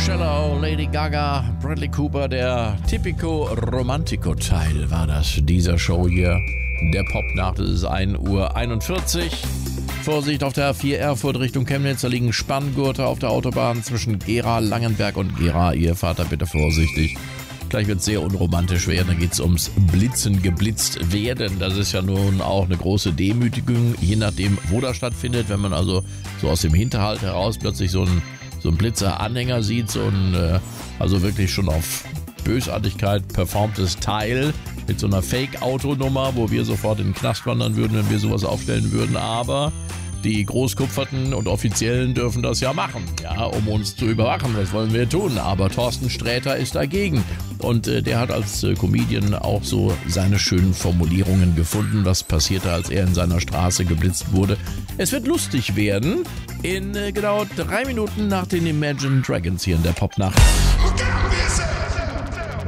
Shallow, Lady Gaga, Bradley Cooper, der Typico Romantico-Teil war das dieser Show hier. Der Popnacht, es ist 1:41 Uhr. Vorsicht auf der A4 Erfurt Richtung Chemnitz, da liegen Spanngurte auf der Autobahn zwischen Gera, Langenberg und Gera. Ihr fahrt da bitte vorsichtig. Gleich wird es sehr unromantisch werden, da geht es ums Blitzen, geblitzt werden. Das ist ja nun auch eine große Demütigung, je nachdem, wo das stattfindet. Wenn man also so aus dem Hinterhalt heraus plötzlich so ein Blitzer-Anhänger sieht, also wirklich schon auf Bösartigkeit performtes Teil mit so einer Fake-Autonummer, wo wir sofort in den Knast wandern würden, wenn wir sowas aufstellen würden. Aber die Großkupferten und Offiziellen dürfen das ja machen, ja, um uns zu überwachen. Das wollen wir tun. Aber Thorsten Sträter ist dagegen. Und der hat als Comedian auch so seine schönen Formulierungen gefunden, was passierte, als er in seiner Straße geblitzt wurde. Es wird lustig werden in genau 3 Minuten nach den Imagine Dragons hier in der Popnacht.